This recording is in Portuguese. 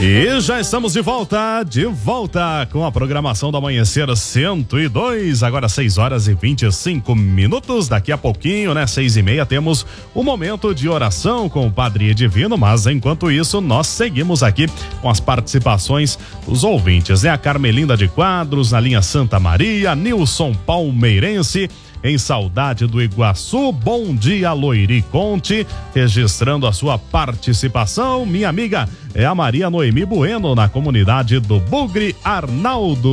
E já estamos de volta com a programação do Amanhecer 102, agora 6h25. Daqui a pouquinho, né, 6h30, temos o momento de oração com o Padre Edivino, mas enquanto isso, nós seguimos aqui com as participações dos ouvintes, né? A Carmelinda de Quadros, na linha Santa Maria, Nilson Palmeirense, em Saudade do Iguaçu. Bom dia, Loiri Conte, registrando a sua participação. Minha amiga é a Maria Noemi Bueno, na comunidade do Bugre. Arnaldo